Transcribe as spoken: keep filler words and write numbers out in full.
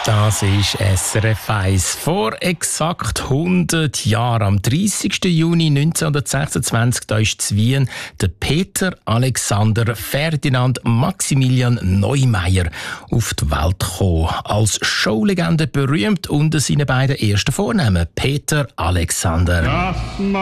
Das ist S R F eins. Vor exakt hundert Jahren, am dreißigsten Juni neunzehnhundertsechsundzwanzig, da ist zu Wien der Peter Alexander Ferdinand Maximilian Neumeier auf die Welt gekommen. Als Showlegende berühmt unter seinen beiden ersten Vornamen, Peter Alexander.